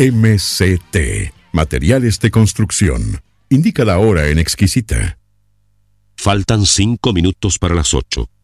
MCT, Materiales de Construcción. Indica la hora en Exquisita. Faltan 5 minutos para las 8.